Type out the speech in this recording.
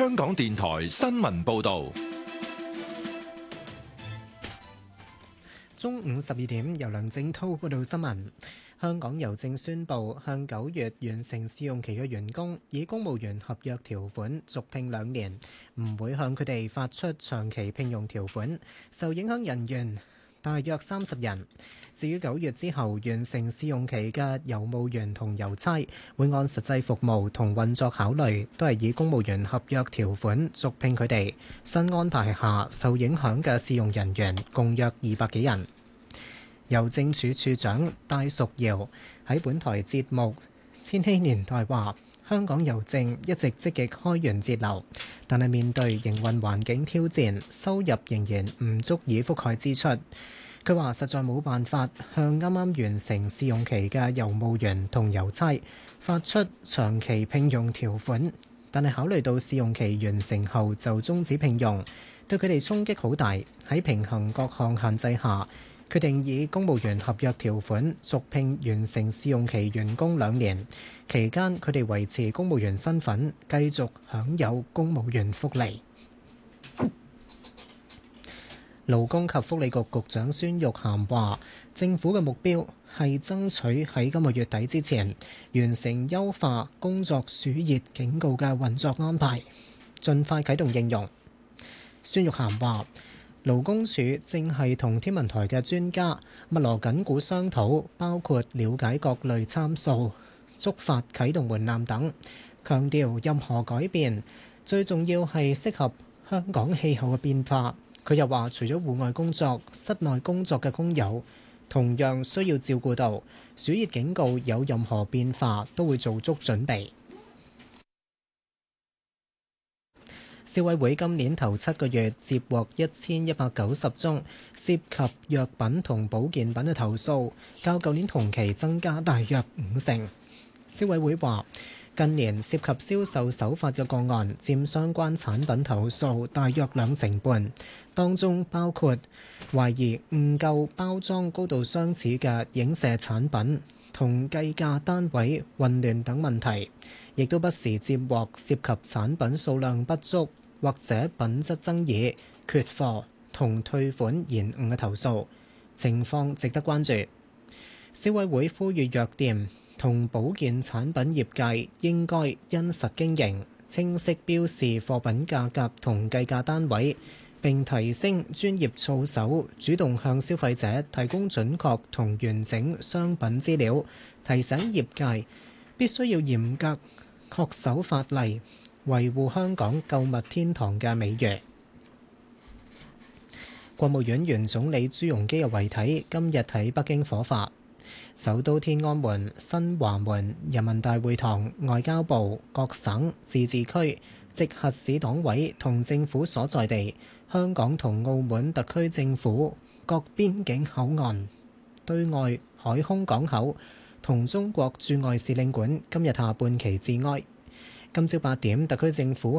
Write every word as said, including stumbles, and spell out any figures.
香港電台新聞報道。 中午十二點，由梁正滔報道新聞。香港郵政宣布，向九月完成試用期嘅員工，以公務員合約條款續聘兩年，唔會向佢哋發出長期聘用條款。受影響人員大約三十人。至於九月之後完成試用期嘅郵務員同郵差，會按實際服務同運作考慮，都係以公務員合約條款續聘佢哋。新安排下，受影響嘅試用人員共約二百幾人。郵政署署長戴淑堯喺本台節目《千禧年代》話：香港郵政一直積極開源節流，但係面對營運環境挑戰，收入仍然唔足以覆蓋支出。佢話實在冇辦法向啱啱完成試用期嘅郵務員同郵差發出長期聘用條款，但係考慮到試用期完成後就終止聘用，對佢哋衝擊好大。喺平衡各項限制下，決定以公務員合約條款續聘完成試用期員工兩年，期間佢哋維持公務員身份，繼續享有公務員福利。勞工及福利局局長孫玉菡話，政府嘅目標係爭取喺今個月底之前完成優化工作暑熱警告嘅運作安排，盡快啟動應用。孫玉菡話，勞工處正係同天文台嘅專家密鑼緊鼓商討，包括了解各類參數、觸發啟動門檻等，強調任何改變最重要係適合香港氣候嘅變化。佢又話，除咗戶外工作，室內工作嘅工友同樣需要照顧到。暑熱警告有任何變化，都會做足準備。消委會今年頭七個月接獲一千一百九十宗涉及藥品同保健品嘅投訴，較舊年同期增加大約五成。消委會話，近年涉及銷售手法嘅個案佔相關產品投訴大約兩成半，當中包括懷疑誤購包裝高度相似嘅影射產品同計價單位混亂等問題，亦都不時接獲涉及產品數量不足或者品質爭議、缺貨同退款延誤嘅投訴，情況值得關注。消委會呼籲藥店同保健產品業界應該因實經營，清晰標示貨品價格同計價單位，並提升專業操守，主動向消費者提供準確同完整商品資料，提醒業界必須要嚴格恪守法例，維護香港購物天堂嘅美譽。國務院原總理朱鎔基嘅遺體今日喺北京火化。首都天安門、新華門、人民大會堂、外交部、各省、自治區、直轄市黨委同政府所在地、香港同澳門特區政府、各邊境口岸、對外海空港口同中國駐外使領館今日下半旗致哀。今朝八點，特區政府